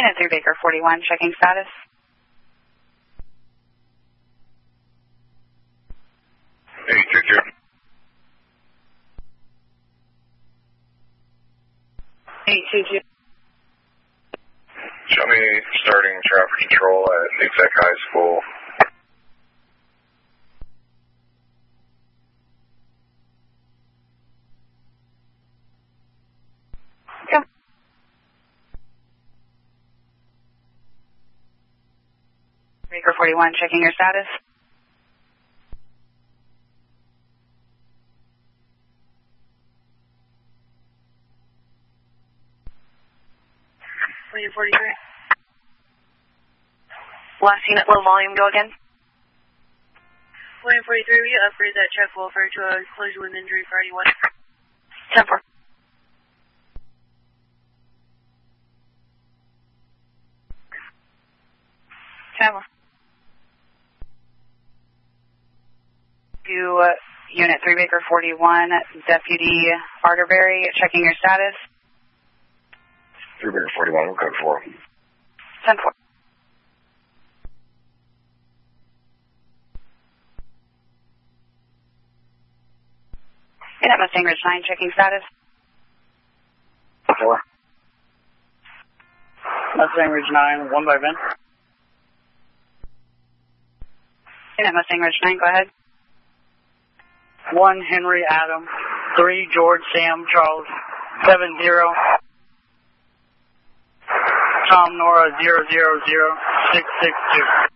Unit 3 Baker 41, checking status. Hey, check here. Hey, 2-2. Show me starting traffic control at Exec High School. Come. Baker 41, checking your status. Unit 43. Last unit, low volume, go again. William 43, will you upgrade that check welfare to a collision with injury for anyone? 10-4. To Unit 3 Baker 41, Deputy Arterberry, checking your status. 3 Baker 41, code 4. 10-4. Unit Mustang Ridge 9, checking status. 4. Mustang Ridge 9, 1 by Vin. Unit Mustang Ridge 9, go ahead. 1 Henry Adam, 3 George Sam Charles, 70. Tom Nora 000662.